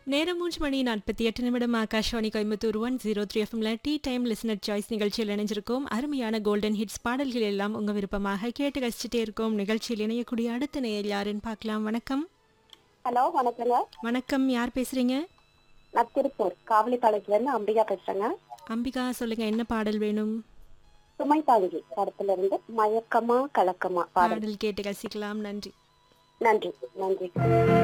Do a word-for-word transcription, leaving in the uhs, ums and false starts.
நேரம் மூன்று மணி நாற்பத்தி எட்டு நிமிடம் Akashvani Coimbatore one zero three எஃப்எம்ல டீ டைம் லிசனர் சாய்ஸ் நிகழ்ச்சியில் இணைஞ்சிருக்கோம். அருமையான கோல்டன் ஹிட்ஸ் பாடல்கள் எல்லாம் உங்க விருப்பமாக கேட்டு ரசிச்சுட்டே இருக்கோம். நிகழ்ச்சியில் இணையக்கூடிய அடுத்த நேயர் யாருன்னு பார்க்கலாம். வணக்கம். ஹலோ, வணக்கங்க. வணக்கம், யார் பேசுறீங்க? நான் திருப்பூர் காவலிப்பாளையத்துல இருந்து அம்பிகா பேசுறேங்க. அம்பிகா, சொல்லுங்க, என்ன பாடல் வேணும்? சுமை தாங்கி படத்துல இருந்து மயக்கமா கலக்கமா பாடல். பாடல் கேட்டு ரசிக்கலாம். நன்றி. நன்றி நன்றி.